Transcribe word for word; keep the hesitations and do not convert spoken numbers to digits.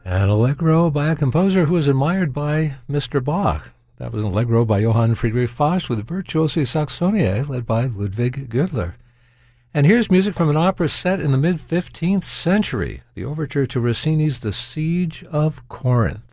An Allegro by a composer who was admired by Mister Bach. That was an Allegro by Johann Friedrich Faust with Virtuosi Saxoniae, led by Ludwig Gödler. And here's music from an opera set in the mid-fifteenth century, the overture to Rossini's The Siege of Corinth.